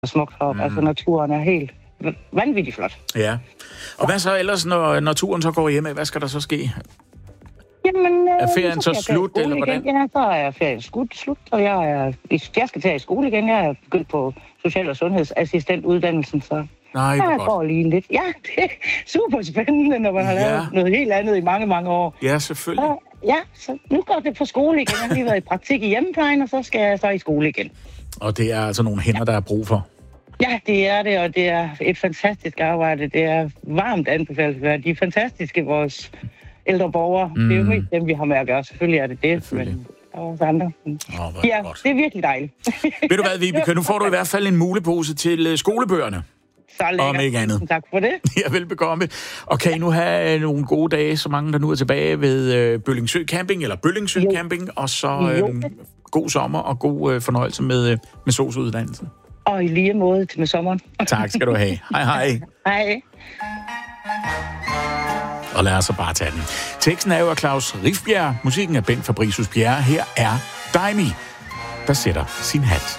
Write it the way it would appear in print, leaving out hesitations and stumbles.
smukt heroppe. Altså, naturen er helt vanvittigt flot. Ja. Og hvad så ellers, når turen så går hjem? Hvad skal der så ske? Jamen, er ferien så slut, eller hvordan? Ja, så er ferien slut, og jeg skal til i skole igen. Jeg er begyndt på social- og sundhedsassistentuddannelsen, så Nej, jeg går lige lidt. Ja, det er super spændende, når man har lavet noget helt andet i mange, mange år. Ja, selvfølgelig. Så nu går det på skole igen. Jeg har lige været i praktik i hjemmeplejen, og så skal jeg så i skole igen. Og det er altså nogle hænder, der er brug for. Ja, det er det, og det er et fantastisk arbejde. Det er varmt anbefalet. De er fantastiske, vores ældre borgere. Det er jo mest dem, vi har med at gøre. Selvfølgelig er det, men også andre. Ja, godt. det er virkelig dejligt. Ved du hvad, Vibeke? Nu får du i hvert fald en mulepose til skolebøgerne. Så lækkert. Om ikke andet. Tak for det. Ja, velbekomme. Og kan I nu have nogle gode dage, så mange der nu er tilbage ved Bøllingsø Camping, eller Bøllingsø Camping, og så god sommer og god fornøjelse med SOSU-uddannelsen. Og i lige måde med sommeren. Tak skal du have. Hej, hej. Hej. Og lad os så bare tage den. Teksten er jo af Claus Rifbjerg, musikken er Bent Fabricius Bjerre. Her er Daimi, der sætter sin hat.